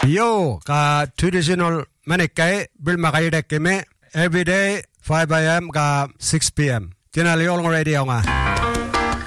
Yo ka traditional manikai bil makai dek keme every day 5 a.m. ka 6 p.m. Tinali olong radio nga.